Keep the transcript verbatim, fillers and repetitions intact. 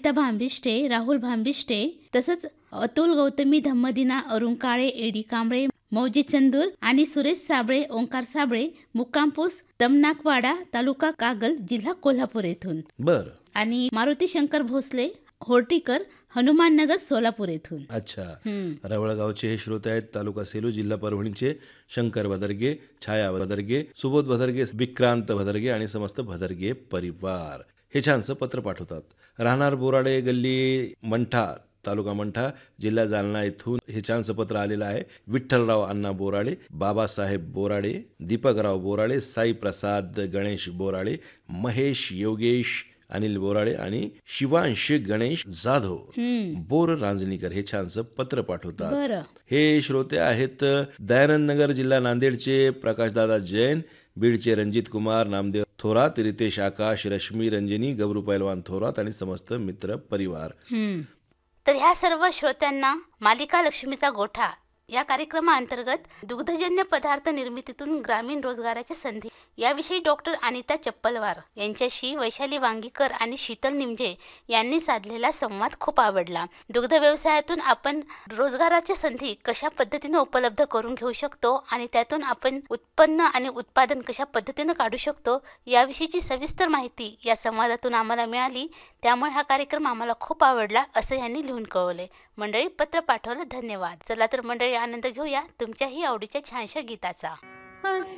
अनिता भांबिष्टे, राहुल भांबिष्टे, तसंच अतुल गौतमी, धम्मदिना, अरुण काळे, एडी कांबळे, मौजी चंदूर आणि सुरेश साबळे, ओंकार साबळे, मुक्काम पोस्ट तमनाकवाडा, तालुका कागल, जिल्हा कोल्हापूर येथून. बर. आणि मारुती शंकर भोसले होर्टीकर, हनुमाननगर, सोलापूर येथून. अच्छा. रवळगावचे हे श्रोते आहेत. तालुका सेलू, जिल्हा परभणीचे शंकर भदरगे, छाया भदरगे, सुबोध भदरगे, विक्रांत भदरगे आणि समस्त भदरगे परिवार हे छानसं पत्र पाठवतात. राहणार बोराडे, गल्ली मंठा, तालुका मंठा, जिल्हा जालना येथून हे छानसं पत्र आलेलं आहे. विठ्ठलराव अण्णा बोराडे, बाबासाहेब बोराडे, दीपकराव बोराडे, साई प्रसाद गणेश बोराडे, महेश योगेश अनिल बोराडे आणि शिवांश गणेश जाधव बोर रांजणीकर हे छानसं पत्र पाठवतात. हे श्रोते आहेत दयानंद नगर, जिल्हा नांदेडचे प्रकाशदादा जैन, बीडचे रणजित कुमार नामदेव थोरात, रितेश आकाश, रश्मी रंजनी, गबरू पैलवान थोरात आणि समस्त मित्र परिवार. तर ह्या सर्व श्रोत्यांना मालिका लक्ष्मीचा गोठा या कार्यक्रमाअंतर्गत दुग्धजन्य पदार्थ निर्मितीतून ग्रामीण रोजगाराच्या संधी याविषयी डॉक्टर अनिता चप्पलवार यांच्याशी वैशाली वांगीकर आणि शीतल निमजे यांनी साधलेला संवाद खूप आवडला. दुग्ध व्यवसायातून आपण रोजगाराच्या संधी कशा पद्धतीने उपलब्ध करून घेऊ शकतो आणि त्यातून आपण उत्पन्न आणि उत्पादन कशा पद्धतीने काढू शकतो याविषयीची सविस्तर माहिती या संवादातून आम्हाला मिळाली. त्यामुळे हा कार्यक्रम आम्हाला खूप आवडला असं यांनी लिहून कळवले. मंडळी, पत्र पाठवलं, धन्यवाद. चला तर मंडळी, आनंद घेऊया तुमच्याही आवडीच्या छानशा गीताचा.